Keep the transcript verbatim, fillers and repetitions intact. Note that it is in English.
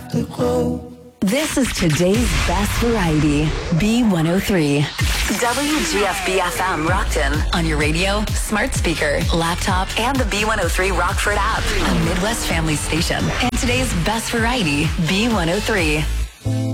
afterglow. This is today's best variety, B one oh three. W G F B F M Rockton on your radio, smart speaker, laptop, and the B one oh three Rockford app, a Midwest family station. And today's best variety, B one oh three.